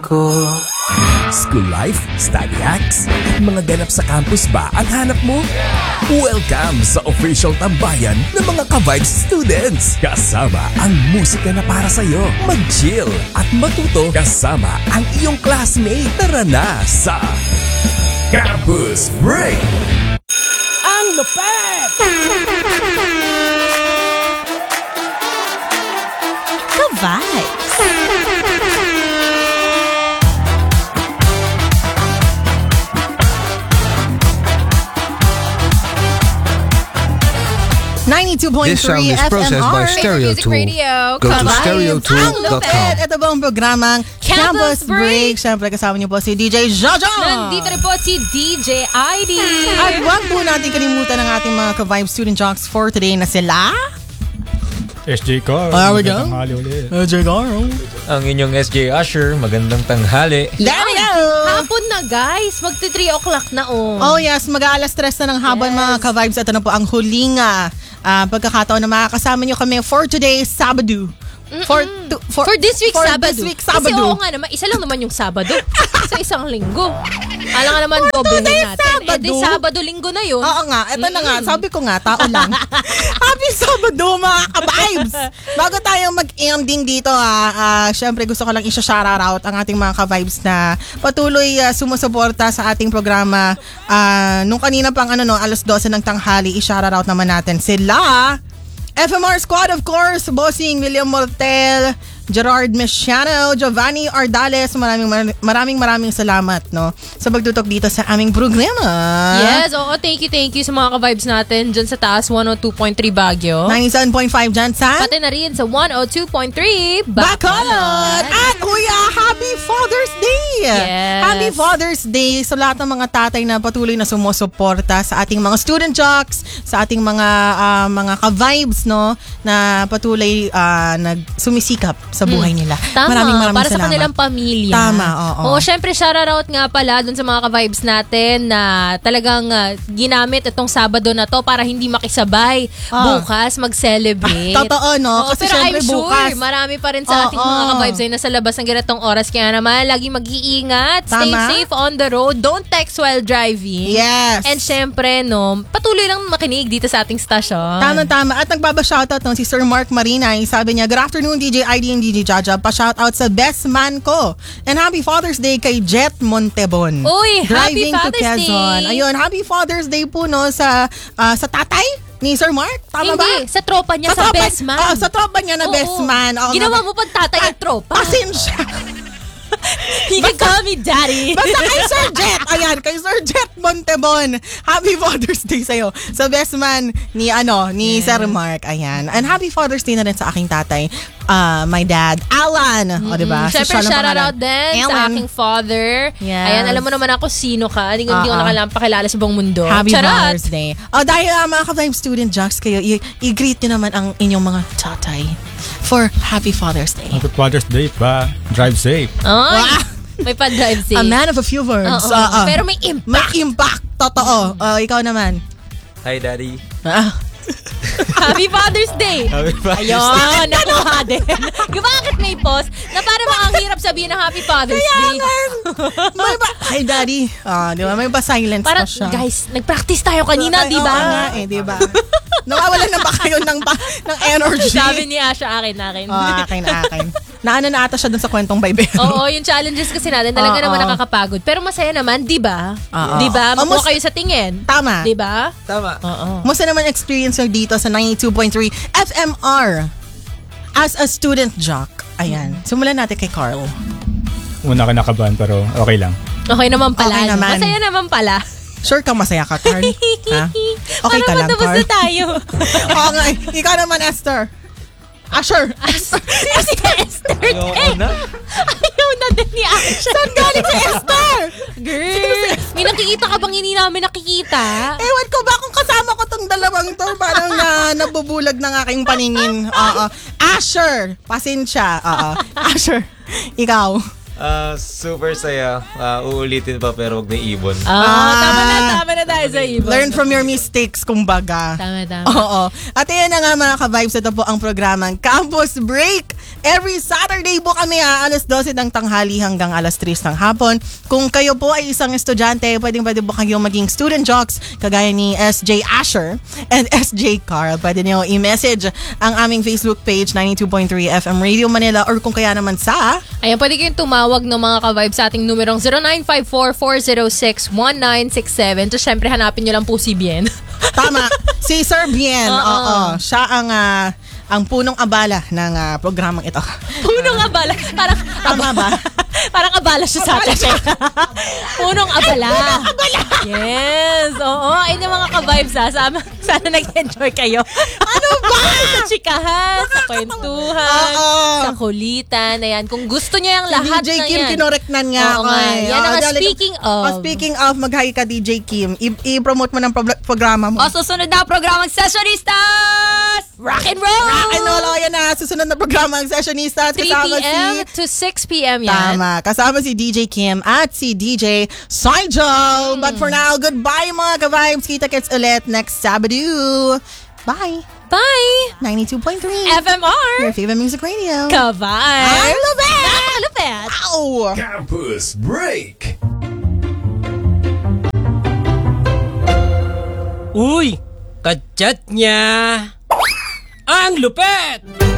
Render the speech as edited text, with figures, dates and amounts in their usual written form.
ko. School life, study hacks, mga ganap sa campus ba ang hanap mo? Welcome sa official tambayan ng mga ka-Vibes students. Kasama ang musika na para sa'yo. Mag-chill at matuto kasama ang iyong classmate. Tara na sa Campus Break! Ang lupet! Ka-Vibes! 92.3 This sound is processed by Stereo Tool. Go to stereotool.com. Ito ba ang programang Campus Break? Siyempre kasama niyo po si DJ Jojo. Nandito rin po si DJ ID. At huwag po natin kalimutan ang ating mga ka-Vibe student jocks for today na sila SJ Carl. There we go. Tanghali ulit. SJ Carl. Ang inyong SJ Usher, magandang tanghali. There we go. Hapon na guys, magti 3 o'clock na Oh yes, mag-aalas 3 na ng hapon mga ka-Vibes. Ito na po ang huling pagkakataon na makakasama nyo kami for today, Sabado. For this week, Sabado. This week, Kasi Sabado. oo nga naman, isa lang naman yung Sabado. Sa isang linggo. Alam nga naman, doblehin natin. Sabado. Di Sabado, linggo na yun. Oo nga, eto na nga, sabi ko nga, tao lang. Happy Sabado mga ka-Vibes! Bago tayo mag-ending dito, syempre gusto ko lang isa-shoutout ang ating mga ka-Vibes na patuloy sumusuporta sa ating programa. Nung kanina pang alas 12 ng tanghali, i-shoutout naman natin sila. FMR Squad, of course, Bossing, William Mortel, Gerard Mesiano, Giovanni Ardales, maraming salamat sa pagtutok dito sa aming programa. Yes, oo, thank you sa mga ka-Vibes natin dyan sa taas, 102.3 Baguio. 97.5 dyan sa Pati na rin sa 102.3 Bacolod. At kuya, Happy Father's Day! Yes. Happy Father's Day sa lahat ng mga tatay na patuloy na sumusuporta sa ating mga student jocks, sa ating mga ka-Vibes na patuloy nagsumisikap sa buhay nila. Tama, maraming para salamat. sa kanilang pamilya. Tama, oo. Oo, syempre shoutout nga pala dun sa mga ka-Vibes natin na talagang ginamit itong Sabado na to para hindi makisabay bukas mag-celebrate. Totoo, no? Oo, Kasi pero syempre I'm sure bukas, marami pa rin sa ating mga ka-Vibes ay nasa labas ng ganitong oras. Kaya naman, lagi mag-iingat. Stay Tama. safe on the road. Don't text while driving. Yes. And syempre, patuloy lang makinig dito sa ating stasyon. Tama. At nagbaba-shoutout si Sir Mark Marinay. Sabi niya, good afternoon DJ ID and DJ Jaja. Pa-shoutout sa best man ko. And happy Father's Day kay Jet Montebon. Uy, happy Driving to Father's Quezon. Day. Ayun, happy Father's Day po sa tatay ni Sir Mark. Tama ba? Hindi, sa tropa niya, sa best man. Sa tropa niya na Oo. best man. Oo, Ginawa mo pang tatay at tropa. Pasensya. He can call me daddy. Basta kay Sir Jet. Ayan, kay Sir Jet Montebon. Happy Father's Day sa'yo. Sa best man ni Sir Mark. Ayan. And happy Father's Day na rin sa aking tatay. My dad, Alan. O, diba? Siyempre, shoutout din sa aking father. Yes. Ayan, alam mo naman ako sino ka. Hindi ko pakilala sa buong mundo. Happy Charot! Father's Day. Dahil mga ka-Vibe student jocks kayo, i-greet nyo naman ang inyong mga tatay for Happy Father's Day. Happy Father's Day pa. Drive safe. Ay, may pa-drive safe. A man of a few words. Oo. Pero may impact. May impact. Totoo. Ikaw naman. Hi, Daddy. Happy Father's Day! Happy Father's Ayun, nakuha din. Bakit may pause na parang ang hirap sabihin ng Happy Father's Day? Hi, Daddy. Di ba? May silence Parang, pa siya. guys, nag-practice tayo kanina, di ba? Oo nga di ba? Nawawalan na ba kayo ng energy? Sabi ni Asha, akin. Akin. Naano na ata siya dun sa kwentong baybero. Oo, yung challenges kasi natin talaga naman nakakapagod. Pero masaya naman, di ba? Oo. Di ba? Makuha kayo sa tingin. Tama. Di ba? Tama. Oo. Musta naman experience nyo dito sa 92.3 FMR as a student jock? Ayan. Simulan natin kay Carl. Una ka nakabahan pero okay lang. Okay naman pala. Okay naman. Masaya naman pala. Sure ka masaya ka, Carl? Ha? Okay ka lang, Tapos Carl? na tayo. Oo nga. Ikaw naman, Esther. Sure. Si Esther. Ayoko na. Ayaw na din ni Asha. Saan galing si Esther? Girl, may nakikita ka bang hindi namin nakikita? Ewan ko ba kung kasama ko tong dalawang to, parang nabubulag ng aking paningin. Oo. Asher, pasensya. Oo. Asher, ikaw. Super saya. Uulitin pa pero wag na ibon. Tama na tayo sa ibon. Learn from your mistakes, kumbaga. Tama. Oo. At ayan na nga mga ka-Vibes, ito po ang programang Campus Break. Every Saturday po kami alas 12 ng tanghali hanggang alas 3 ng hapon. Kung kayo po ay isang estudyante, pwede po kayong maging student jocks kagaya ni SJ Asher and SJ Carl. Pwede niyo i-message ang aming Facebook page 92.3 FM Radio Manila or kung kaya naman sa... Ayan, pwede kayong tumawag ng mga ka-vibes sa ating numerong 0954-406-1967. So, syempre, hanapin nyo lang po si Bien. Tama, si Sir Bien. Oo. Siya ang punong abala ng programang ito. Punong abala. Parang, Tama ba? parang abala siya sa atin. Punong abala. Yes. Oo. Ayun yung mga ka-vibes Sana nag-enjoy kayo. Ano ba? Sa chikahan, sa kwentuhan, sa kulitan. Ayan. Kung gusto niyo yung lahat DJ na Kim, yan. kinoreknan nga Oo ako. nga. Yan ang dali- speaking of. Speaking of, mag-hi ka DJ Kim. I-promote mo ng programa mo. O, susunod na programang Sessionistas! Rock and roll! Rock and roll. Yan na, susunod na programa ang Sessionista. At 3 kasama p.m. si... to 6 p.m. yan. Tama. Kasama si DJ Kim at si DJ Syjo. But for now, goodbye mga ka-vibes. Kita-kits ulit next Sabado. Bye. Bye! 92.3 FMR! Your favorite music radio. Ka-vibes! I love it! Nakalupit! Ow! Campus Break! Uy! Kachat niya! Ang lupet!